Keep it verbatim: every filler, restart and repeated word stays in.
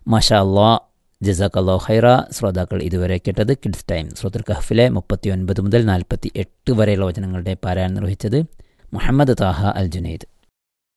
മാഷാ അല്ലാ, ജസാക്കല്ലാഹു ഖൈറ. ശ്രോതാക്കൾ ഇതുവരെ കേട്ടത് കിഡ്സ് ടൈം സൂറത്തുൽ കഹ്ഫിലെ മുപ്പത്തി ഒൻപത് മുതൽ നാൽപ്പത്തി എട്ട് വരെയുള്ള വചനങ്ങളുടെ പാരായണം നിർവഹിച്ചത് മുഹമ്മദ് താഹ അൽ ജുനൈദ്.